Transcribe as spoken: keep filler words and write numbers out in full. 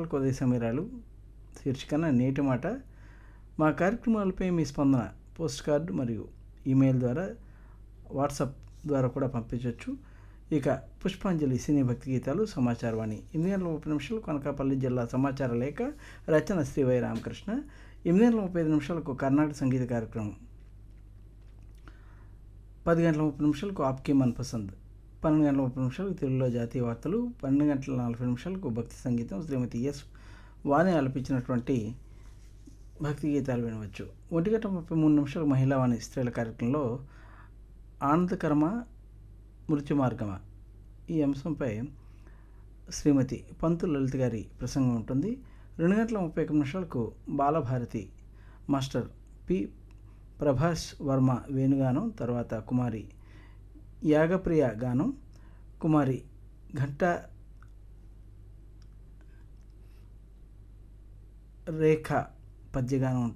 నిమిషాలకు ఉదయ సమీరాలు శీర్షికన నేటి మాట. మా కార్యక్రమాలపై మీ స్పందన పోస్ట్ కార్డు మరియు ఈమెయిల్ ద్వారా, వాట్సాప్ ద్వారా కూడా పంపించవచ్చు. ఇక పుష్పాంజలి సినీ భక్తి గీతాలు సమాచారవాణి ఎనిమిది గంటల ముప్పై నిమిషాలు కనకాపల్లి జిల్లా సమాచార లేఖ రచన శ్రీ వై రామకృష్ణ. ఎనిమిది గంటల ముప్పై ఐదు నిమిషాలకు కర్ణాటక సంగీత కార్యక్రమం. పది గంటల ముప్పై నిమిషాలకు ఆప్కి మన్పసంద్. పన్నెండు గంటల ముప్పై నిమిషాలకు తెలుగులో జాతీయ వార్తలు. పన్నెండు గంటల నలభై నిమిషాలకు భక్తి సంగీతం శ్రీమతి ఎస్ వాణి ఆలపించినటువంటి భక్తి గీతాలు వినవచ్చు. ఒంటి గంట ముప్పై మూడు నిమిషాలకు మహిళావాణి స్త్రీల కార్యక్రమంలో ఆనందకరమ మృత్యు మార్గమా ఈ అంశంపై శ్రీమతి పంతు లలిత గారి ప్రసంగం ఉంటుంది. రెండు గంటల ముప్పై ఒక నిమిషాలకు బాలభారతి మాస్టర్ పి ప్రభాస్ వర్మ వేణుగానం, తర్వాత కుమారి యాగప్రియ గానం, కుమారి ఘంటా రేఖ పద్యగానం ఉంటుంది.